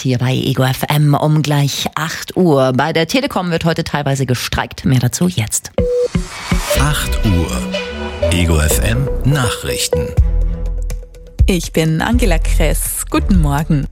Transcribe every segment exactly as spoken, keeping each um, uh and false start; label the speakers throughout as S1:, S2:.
S1: hier bei Ego F M um gleich acht Uhr. Bei der Telekom wird heute teilweise gestreikt. Mehr dazu jetzt.
S2: acht Uhr. Ego F M Nachrichten.
S3: Ich bin Angela Kress. Guten Morgen.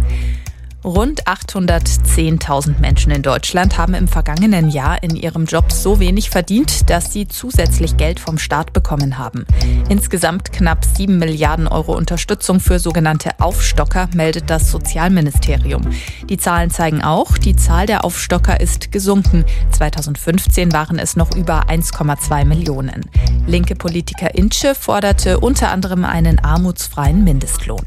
S3: Rund achthundertzehntausend Menschen in Deutschland haben im vergangenen Jahr in ihrem Job so wenig verdient, dass sie zusätzlich Geld vom Staat bekommen haben. Insgesamt knapp sieben Milliarden Euro Unterstützung für sogenannte Aufstocker, meldet das Sozialministerium. Die Zahlen zeigen auch, die Zahl der Aufstocker ist gesunken. zweitausendfünfzehn waren es noch über eins Komma zwei Millionen. Linke Politiker Intsche forderte unter anderem einen armutsfreien Mindestlohn.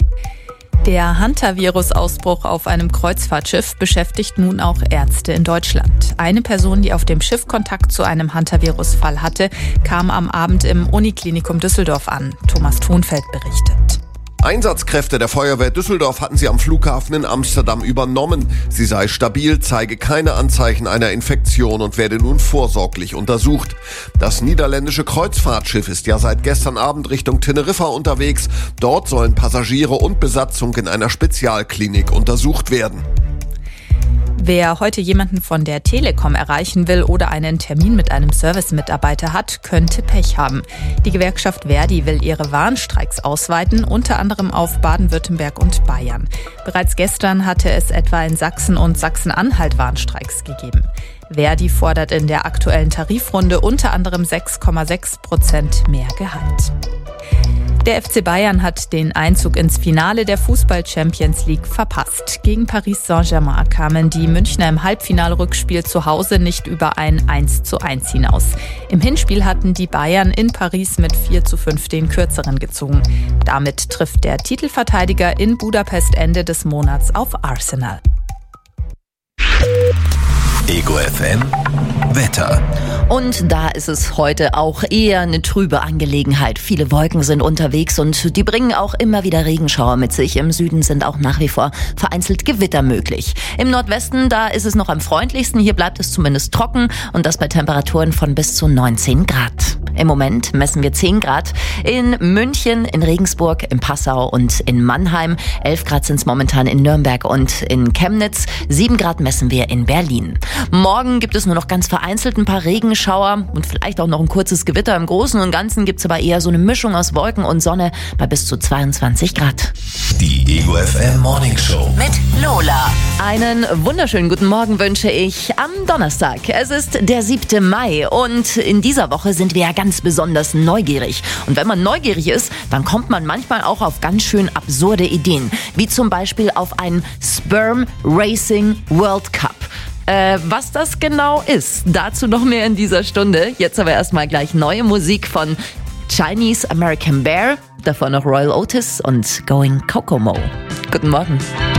S3: Der Hantavirus-Ausbruch auf einem Kreuzfahrtschiff beschäftigt nun auch Ärzte in Deutschland. Eine Person, die auf dem Schiff Kontakt zu einem Hantavirus-Fall hatte, kam am Abend im Uniklinikum Düsseldorf an. Thomas Thonfeld berichtet.
S4: Einsatzkräfte der Feuerwehr Düsseldorf hatten sie am Flughafen in Amsterdam übernommen. Sie sei stabil, zeige keine Anzeichen einer Infektion und werde nun vorsorglich untersucht. Das niederländische Kreuzfahrtschiff ist ja seit gestern Abend Richtung Teneriffa unterwegs. Dort sollen Passagiere und Besatzung in einer Spezialklinik untersucht werden.
S3: Wer heute jemanden von der Telekom erreichen will oder einen Termin mit einem Service-Mitarbeiter hat, könnte Pech haben. Die Gewerkschaft Verdi will ihre Warnstreiks ausweiten, unter anderem auf Baden-Württemberg und Bayern. Bereits gestern hatte es etwa in Sachsen und Sachsen-Anhalt Warnstreiks gegeben. Verdi fordert in der aktuellen Tarifrunde unter anderem sechs Komma sechs Prozent mehr Gehalt. Der F C Bayern hat den Einzug ins Finale der Fußball-Champions League verpasst. Gegen Paris Saint-Germain kamen die Münchner im Halbfinalrückspiel zu Hause nicht über ein eins zu eins hinaus. Im Hinspiel hatten die Bayern in Paris mit vier zu fünf den Kürzeren gezogen. Damit trifft der Titelverteidiger in Budapest Ende des Monats auf Arsenal.
S2: Ego F M Wetter.
S1: Und da ist es heute auch eher eine trübe Angelegenheit. Viele Wolken sind unterwegs und die bringen auch immer wieder Regenschauer mit sich. Im Süden sind auch nach wie vor vereinzelt Gewitter möglich. Im Nordwesten, da ist es noch am freundlichsten. Hier bleibt es zumindest trocken und das bei Temperaturen von bis zu neunzehn Grad. Im Moment messen wir zehn Grad in München, in Regensburg, in Passau und in Mannheim. elf Grad sind es momentan in Nürnberg und in Chemnitz. sieben Grad messen wir in Berlin. Morgen gibt es nur noch ganz vereinzelt ein paar Regenschauer und vielleicht auch noch ein kurzes Gewitter. Im Großen und Ganzen gibt es aber eher so eine Mischung aus Wolken und Sonne bei bis zu zweiundzwanzig Grad.
S2: Die Ego F M Morning Show
S1: mit Lola. Einen wunderschönen guten Morgen wünsche ich am Donnerstag. Es ist der siebte Mai und in dieser Woche sind wir ja ganz besonders neugierig. Und wenn man neugierig ist, dann kommt man manchmal auch auf ganz schön absurde Ideen. Wie zum Beispiel auf einen Sperm Racing World Cup. Äh, was das genau ist, dazu noch mehr in dieser Stunde. Jetzt aber erstmal gleich neue Musik von Chinese American Bear, davor noch Royal Otis und Going Kokomo. Guten Morgen.